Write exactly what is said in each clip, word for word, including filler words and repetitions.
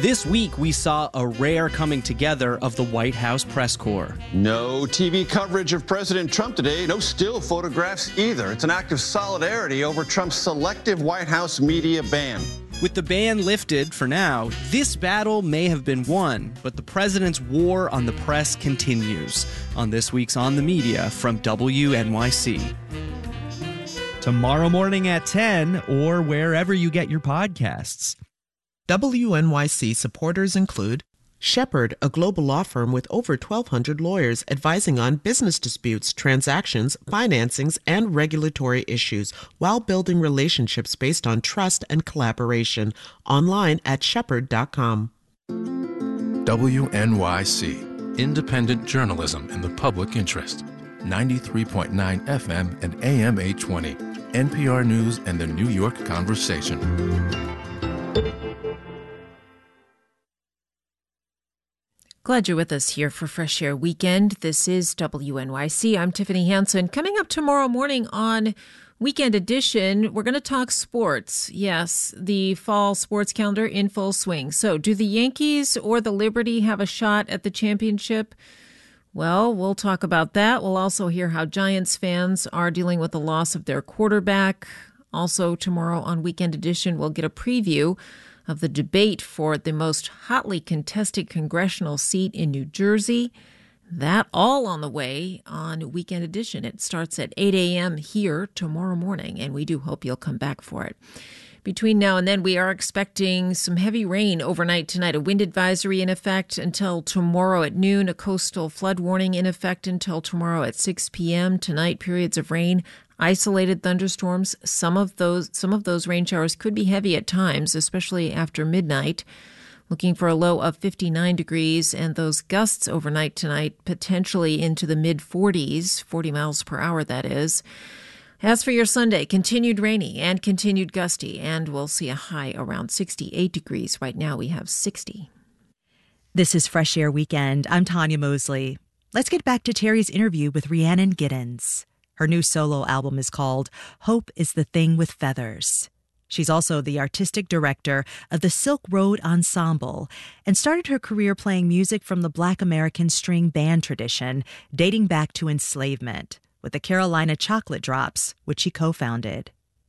This week, we saw a rare coming together of the White House press corps. No T V coverage of President Trump today, no still photographs either. It's an act of solidarity over Trump's selective White House media ban. With the ban lifted for now, this battle may have been won, but the president's war on the press continues. On this week's On the Media from W N Y C. Tomorrow morning at ten or wherever you get your podcasts. W N Y C supporters include Shepherd, a global law firm with over twelve hundred lawyers advising on business disputes, transactions, financings, and regulatory issues while building relationships based on trust and collaboration. Online at shepherd dot com. W N Y C, independent journalism in the public interest. ninety-three point nine F M and A M eight twenty. N P R News and the New York Conversation. Glad you're with us here for Fresh Air Weekend. This is W N Y C. I'm Tiffany Hansen. Coming up tomorrow morning on Weekend Edition, we're going to talk sports. Yes, the fall sports calendar in full swing. So, do the Yankees or the Liberty have a shot at the championship? Well, we'll talk about that. We'll also hear how Giants fans are dealing with the loss of their quarterback. Also, tomorrow on Weekend Edition, we'll get a preview of the debate for the most hotly contested congressional seat in New Jersey. That all on the way on Weekend Edition. It starts at eight a.m. here tomorrow morning, and we do hope you'll come back for it. Between now and then, we are expecting some heavy rain overnight tonight. A wind advisory in effect until tomorrow at noon. A coastal flood warning in effect until tomorrow at six p.m. Tonight, periods of rain. Isolated thunderstorms. Some of those some of those rain showers could be heavy at times, especially after midnight. Looking for a low of fifty-nine degrees, and those gusts overnight tonight potentially into the mid forties, forty miles per hour, that is. As for your Sunday, continued rainy and continued gusty, and we'll see a high around sixty-eight degrees. Right now we have sixty. This is Fresh Air Weekend. I'm Tanya Mosley. Let's get back to Terry's interview with Rhiannon Giddens. Her new solo album is called Hope is the Thing with Feathers. She's also the artistic director of the Silk Road Ensemble and started her career playing music from the Black American string band tradition dating back to enslavement with the Carolina Chocolate Drops, which she co-founded.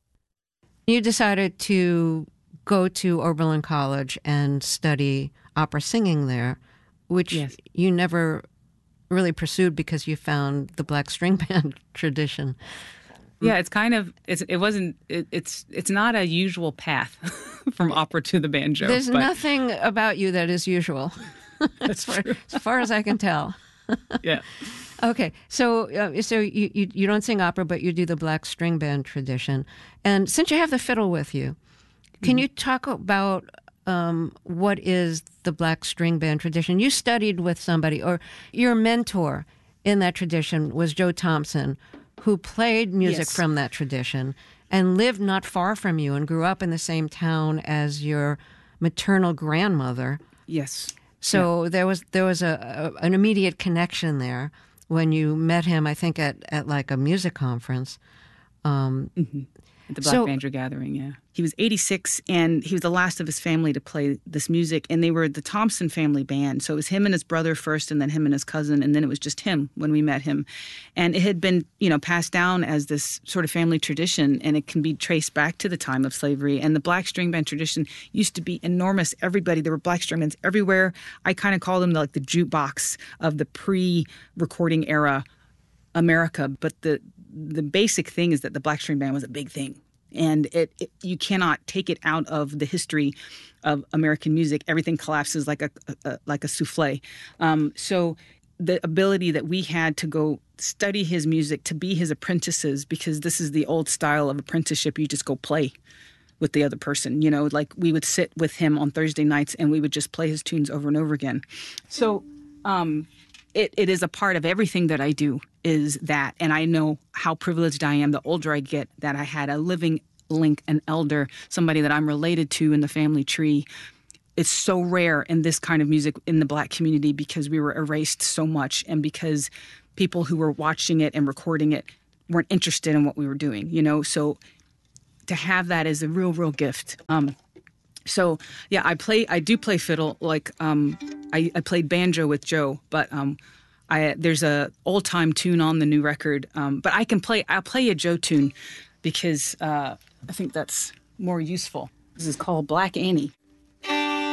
You decided to go to Oberlin College and study opera singing there, which yes. you never really pursued because you found the black string band tradition. Yeah, it's kind of it's it wasn't it, it's it's not a usual path from opera to the banjo. There's but nothing about you that is usual. That's as, far, true. as far as I can tell. Yeah. Okay, so uh, so you, you you don't sing opera, but you do the black string band tradition. And since you have the fiddle with you, can mm-hmm. you talk about um, what is the black string band tradition? You studied with somebody, or your mentor in that tradition was Joe Thompson, who played music yes. from that tradition and lived not far from you and grew up in the same town as your maternal grandmother. Yes. So yeah. there was there was a, a an immediate connection there when you met him, I think, at, at like a music conference. Um, mm-hmm. At the Black so, Banjo Gathering, yeah. He was eighty-six, and he was the last of his family to play this music, and they were the Thompson family band. So it was him and his brother first, and then him and his cousin, and then it was just him when we met him. And it had been, you know, passed down as this sort of family tradition, and it can be traced back to the time of slavery. And the black string band tradition used to be enormous. Everybody, there were black string bands everywhere. I kind of call them the, like the jukebox of the pre-recording era America. But the the basic thing is that the black string band was a big thing. And it, it you cannot take it out of the history of American music. Everything collapses like a, a like a souffle. Um, so the ability that we had to go study his music, to be his apprentices, because this is the old style of apprenticeship. You just go play with the other person. You know, like we would sit with him on Thursday nights and we would just play his tunes over and over again. So um, it, it is a part of everything that I do. Is that, and I know how privileged I am the older I get, that I had a living link, an elder, somebody that I'm related to in the family tree. It's so rare in this kind of music in the black community because we were erased so much, and because people who were watching it and recording it weren't interested in what we were doing, you know? So to have that is a real, real gift. Um, So yeah, I play. I do play fiddle. Like um, I, I played banjo with Joe, but um, I there's a old time tune on the new record. Um, but I can play. I'll play a Joe tune because uh, I think that's more useful. This is called Black Annie.